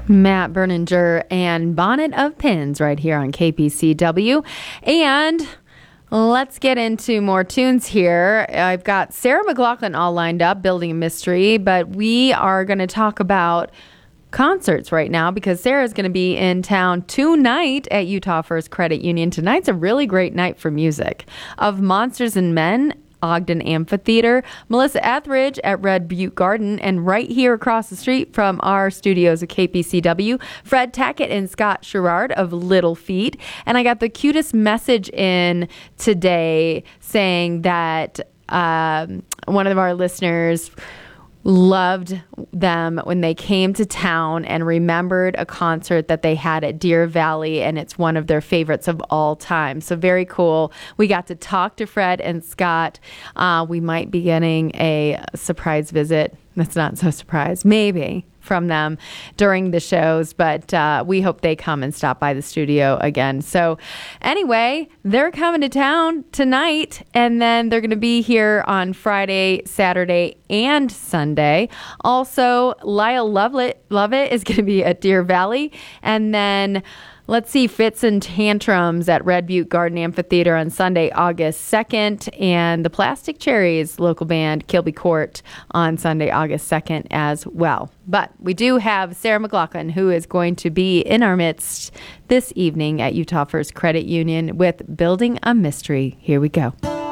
Matt Berninger and Bonnet of Pins right here on KPCW. And let's get into more tunes here. I've got Sarah McLachlan all lined up, Building a Mystery, but we are going to talk about concerts right now because Sarah's going to be in town tonight at Utah First Credit Union. Tonight's a really great night for music. Of Monsters and Men, Ogden Amphitheater, Melissa Etheridge at Red Butte Garden, and right here across the street from our studios at KPCW, Fred Tackett and Scott Sherrard of Little Feat. And I got the cutest message in today saying that one of our listeners loved them when they came to town and remembered a concert that they had at Deer Valley, and it's one of their favorites of all time. So very cool. We got to talk to Fred and Scott. We might be getting a surprise visit. That's not so surprise, maybe, from them during the shows, but we hope they come and stop by the studio again. So anyway, they're coming to town tonight, and then they're going to be here on Friday, Saturday, and Sunday. Also, Lyle Lovett is going to be at Deer Valley, and then let's see, Fits and Tantrums at Red Butte Garden Amphitheater on Sunday, August 2nd, and the Plastic Cherries local band, Kilby Court, on Sunday, August 2nd as well. But we do have Sarah McLachlan, who is going to be in our midst this evening at Utah First Credit Union with Building a Mystery. Here we go.